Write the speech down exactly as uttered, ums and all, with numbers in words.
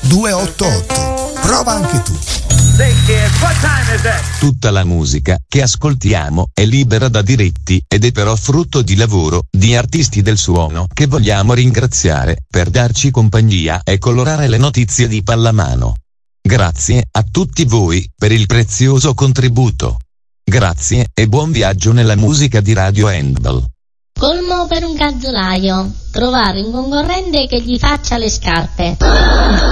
due otto otto. Prova anche tu. Tutta la musica che ascoltiamo è libera da diritti ed è però frutto di lavoro di artisti del suono che vogliamo ringraziare per darci compagnia e colorare le notizie di pallamano. Grazie a tutti voi per il prezioso contributo. Grazie e buon viaggio nella musica di Radio Handball. Colmo per un calzolaio: trovare un concorrente che gli faccia le scarpe.